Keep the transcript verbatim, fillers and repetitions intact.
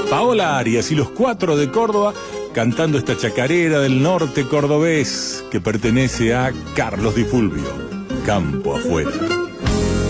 Paola Arias y los Cuatro de Córdoba cantando esta chacarera del norte cordobés que pertenece a Carlos Di Fulvio, Campo Afuera.